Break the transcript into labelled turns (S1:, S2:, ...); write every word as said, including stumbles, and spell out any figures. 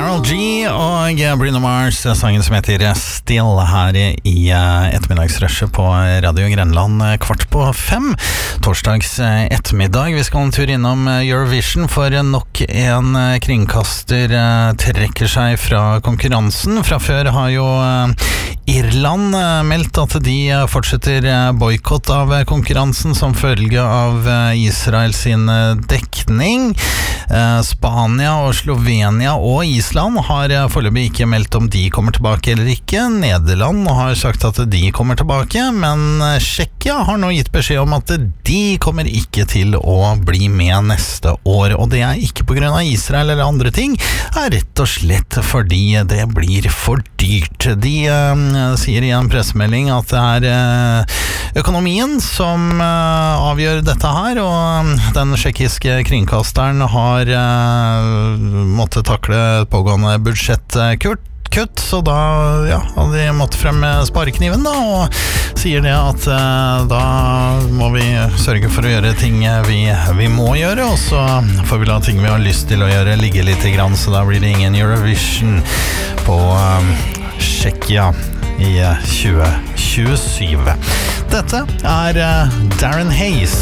S1: Karol G og Bruno Mars, sangen som heter Still, her i ettermiddagsrushet på Radio Grenland kvart på fem, torsdags ettermiddag. Vi skal en tur innom Eurovision, for nok en kringkaster trekker seg fra konkurransen. Fra før har jo Irland meldt at de fortsetter boykott av konkurransen som følge av Israel sin dekning. Spania og Slovenia og Island har foreløpig ikke meldt om de kommer tilbake eller ikke. Nederland har sagt at de kommer tilbake, men Tsjekkia har nå gitt beskjed om at de kommer ikke til å bli med neste år. Og det er ikke på grunn av Israel eller andre ting, er rett og slett fordi det blir for dyrt. De uh, sier i en pressemelding at det er uh, økonomien som uh, avgjør dette her, og den tsjekkiske kringkasteren har uh, måttet takle pågående budsjettkutt. Kutt, så da ja, de måtte frem med sparekniven da, og sier det at eh, da må vi sørge for å gjøre ting vi, vi må gjøre, og så får vi la ting vi har lyst til å gjøre ligge litt i grann, så da blir det ingen Eurovision på um, Tsjekkia i tjue tjuesyv. Dette er uh, Darren Hayes.